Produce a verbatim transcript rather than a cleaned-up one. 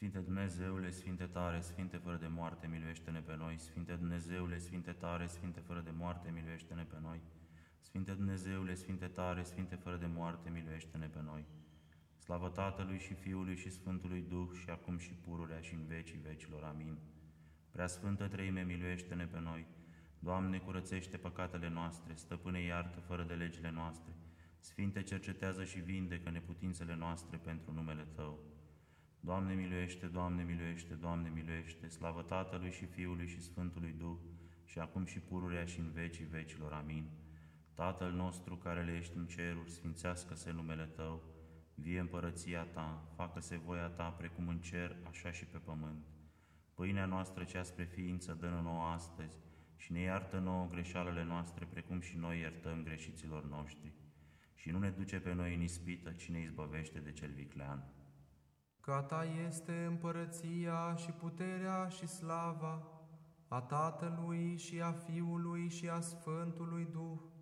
Sfinte Dumnezeule, Sfinte tare, Sfinte fără de moarte, miluiește-ne pe noi. Sfinte Dumnezeule, Sfinte tare, Sfinte fără de moarte, miluiește-ne pe noi. Sfinte Dumnezeule, Sfinte tare, Sfinte fără de moarte, miluiește-ne pe noi. Slavă Tatălui și Fiului și Sfântului Duh, și acum și pururea și în vecii vecilor. Amin. Preasfântă Treime, miluiește-ne pe noi. Doamne, curățește păcatele noastre, Stăpâne, iartă fără de legile noastre. Sfinte, cercetează și vindecă neputințele noastre pentru numele Tău. Doamne miluiește, Doamne miluiește, Doamne miluiește, slavă Tatălui și Fiului și Sfântului Duh, și acum și pururea și în vecii vecilor. Amin. Tatăl nostru care le ești în ceruri, sfințească-se numele Tău, vie împărăția Ta, facă-se voia Ta precum în cer, așa și pe pământ. Pâinea noastră cea spre ființă dă-ne nouă astăzi și ne iartă nouă greșalele noastre, precum și noi iertăm greșiților noștri. Și nu ne duce pe noi în ispită, ci ne izbăvește de cel viclean. Că a Ta este împărăția și puterea și slava a Tatălui și a Fiului și a Sfântului Duh,